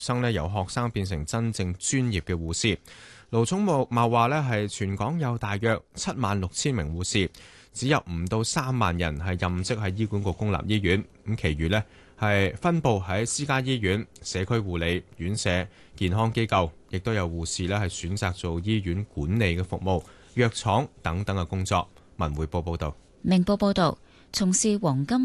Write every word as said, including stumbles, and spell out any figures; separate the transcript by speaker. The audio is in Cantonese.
Speaker 1: 生呢由學生變成真正專業嘅護士。盧寵茂話呢係全港有大約七萬六千名護士，只有唔到三萬人係任職喺醫管局公立醫院，咁其餘呢係分佈喺私家醫院、社區護理院舍、健康機構，亦都有護士呢係選擇做醫院管理嘅服務、藥廠等等嘅工作。文匯報報道。
Speaker 2: 明報報道，從事黃金